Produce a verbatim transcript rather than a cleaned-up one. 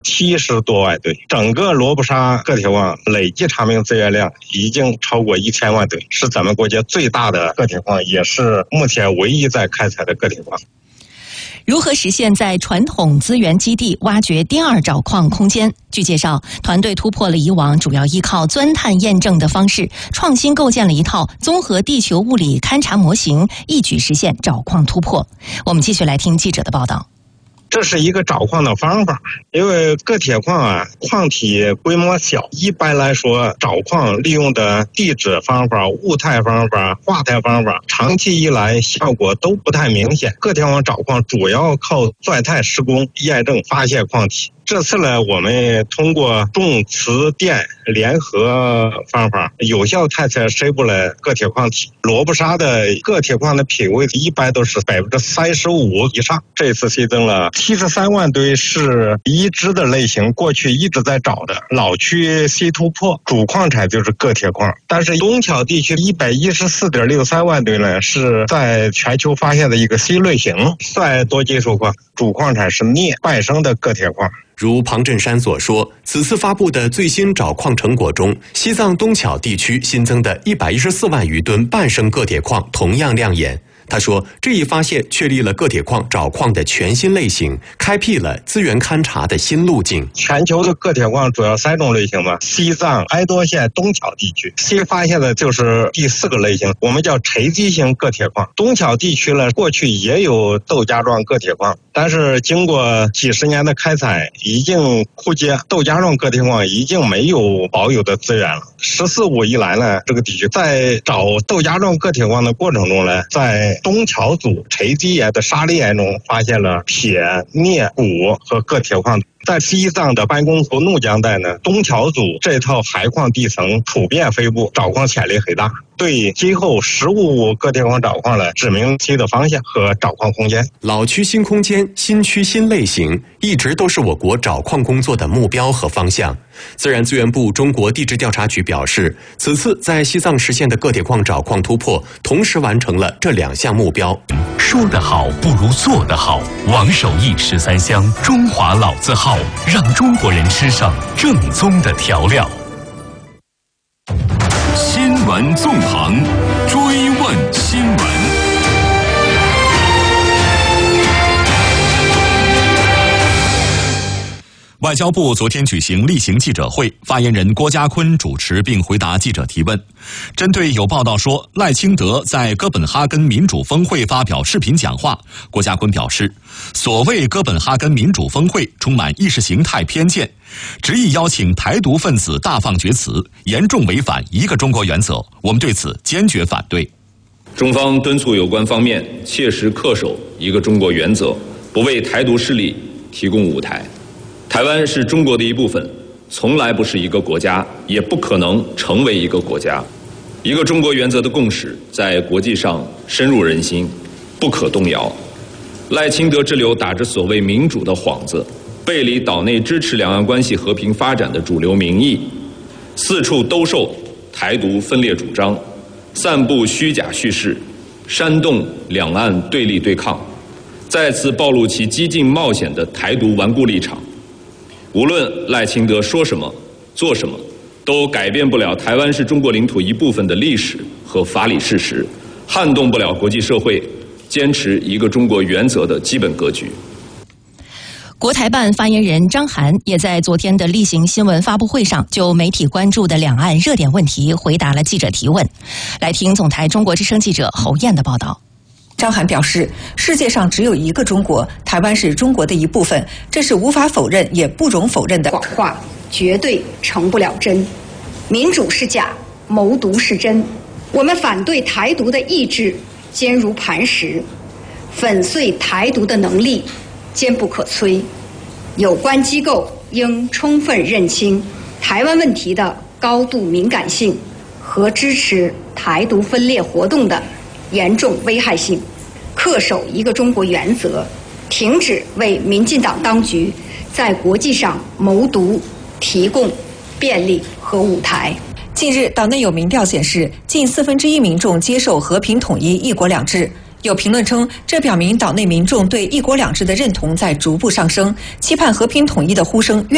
七十多万吨。整个罗布沙铬铁矿累计查明资源量已经超过一千万吨，是咱们国家最大的铬铁矿，也是目前唯一在开采的铬铁矿。 如何实现在传统资源基地挖掘第二找矿空间？据介绍，团队突破了以往主要依靠钻探验证的方式，创新构建了一套综合地球物理勘察模型，一举实现找矿突破。我们继续来听记者的报道。 这是一个找矿的方法，因为铬铁矿啊，矿体规模小，一般来说找矿利用的地质方法、物态方法、化态方法，长期以来效果都不太明显。铬铁矿找矿主要靠钻探施工验证发现矿体。这次呢，我们通过重磁电联合方法，有效探测深部的铬铁矿体。罗布沙的铬铁矿的品位一般都是百分之三十五以上。这次新增了七十三万吨，是已知的类型，过去一直在找的老区新突破。主矿产就是铬铁矿，但是东桥地区一百一十四点六三万吨呢，是在全球发现的一个新类型，算多金属矿。主矿产是镍伴生的铬铁矿。 如庞振山所说，此次发布的最新找矿成果中，西藏东巧地区新增的一百一十四万余吨伴生铬铁矿同样亮眼。他说，这一发现确立了铬铁矿找矿的全新类型，开辟了资源勘察的新路径。 全球的铬铁矿主要三种类型嘛，西藏哀多县东巧地区新发现的就是第四个类型，我们叫沉积型铬铁矿。东巧地区呢，过去也有豆荚状铬铁矿，但是经过几十年的开采，已经枯竭，豆荚状铬铁矿已经没有保有的资源了。十四五以来呢，这个地区在找豆荚状铬铁矿的过程中呢，在东桥组沉积岩的沙砾岩中发现了铁、镍、钴和铬铁矿。在西藏的班公湖怒江带呢，东桥组这套海矿地层普遍分布，找矿潜力很大，对今后实物铬铁矿找矿呢指明新的方向和找矿空间。 老区新空间、新区新类型，一直都是我国找矿工作的目标和方向。自然资源部中国地质调查局表示，此次在西藏实现的铬铁矿找矿突破，同时完成了这两项目标。 说得好不如做得好，王守义十三香中华老字号，让中国人吃上正宗的调料。新闻纵横，追问新闻。外交部昨天举行例行记者会，发言人郭家坤主持并回答记者提问。针对有报道说赖清德在哥本哈根民主峰会发表视频讲话，郭家坤表示，所谓哥本哈根民主峰会充满意识形态偏见，执意邀请台独分子大放厥词，严重违反一个中国原则，我们对此坚决反对。 中方敦促有关方面切实恪守一个中国原则，不为台独势力提供舞台。台湾是中国的一部分，从来不是一个国家，也不可能成为一个国家。一个中国原则的共识在国际上深入人心，不可动摇。赖清德之流打着所谓民主的幌子，背离岛内支持两岸关系和平发展的主流民意，四处兜售台独分裂主张，散布虚假叙事，煽动两岸对立对抗，再次暴露其激进冒险的台独顽固立场。无论赖清德说什么做什么，都改变不了台湾是中国领土一部分的历史和法理事实，撼动不了国际社会坚持一个中国原则的基本格局。 国台办发言人张涵也在昨天的例行新闻发布会上，就媒体关注的两岸热点问题回答了记者提问。来听总台中国之声记者侯燕的报道。 张涵表示，世界上只有一个中国，台湾是中国的一部分，这是无法否认也不容否认的。 谎话绝对成不了真，民主是假，谋独是真。我们反对台独的意志坚如磐石，粉碎台独的能力坚不可摧。有关机构应充分认清台湾问题的高度敏感性和支持台独分裂活动的严重危害性，恪守一个中国原则，停止为民进党当局在国际上谋独提供便利和舞台。 近日，岛内有民调显示，近四分之一民众接受和平统一、一国两制。有评论称，这表明岛内民众对一国两制的认同在逐步上升，期盼和平统一的呼声越